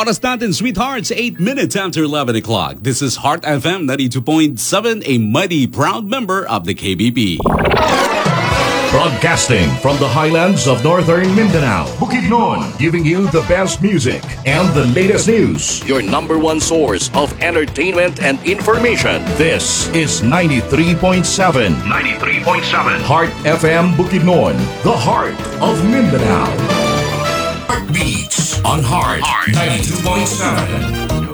Oras natin, sweethearts, 8 minutes after 11 o'clock. This is Heart FM 92.7, a mighty proud member of the KBP. Broadcasting from the highlands of northern Mindanao, Bukidnon, giving you the best music and the latest news. Your number one source of entertainment and information. This is 93.7. 93.7. Heart FM Bukidnon, the heart of Mindanao. Heartbeats on Heart 92.7.